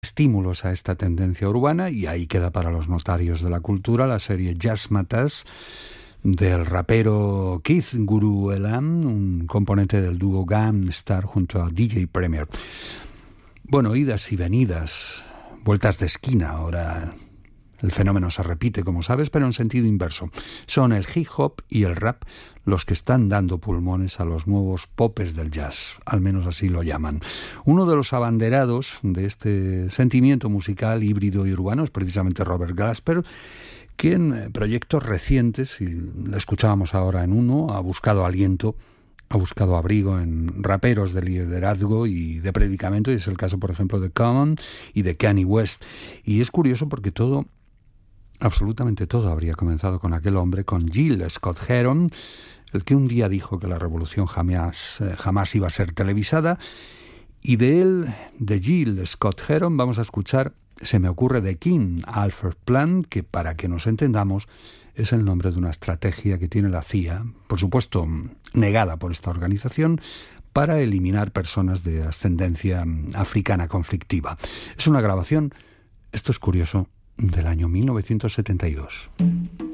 estímulos a esta tendencia urbana, y ahí queda para los notarios de la cultura la serie Jazzmatazz del rapero Keith Guru Elam, un componente del dúo Gang Starr junto a DJ Premier. Bueno, idas y venidas, vueltas de esquina. Ahora el fenómeno se repite, como sabes, pero en sentido inverso. Son el hip hop y el rap los que están dando pulmones a los nuevos popes del jazz, al menos así lo llaman. Uno de los abanderados de este sentimiento musical híbrido y urbano es precisamente Robert Glasper, que en proyectos recientes, y lo escuchábamos ahora en uno, ha buscado aliento, ha buscado abrigo en raperos de liderazgo y de predicamento, y es el caso, por ejemplo, de Common y de Kanye West. Y es curioso porque todo, absolutamente todo, habría comenzado con aquel hombre, con Gil Scott-Heron, el que un día dijo que la revolución jamás iba a ser televisada. Y de él, de Gil Scott-Heron, vamos a escuchar Se me ocurre de King Alfred Plan, que, para que nos entendamos, es el nombre de una estrategia que tiene la CIA, por supuesto negada por esta organización, para eliminar personas de ascendencia africana conflictiva. Es una grabación, esto es curioso, del año 1972.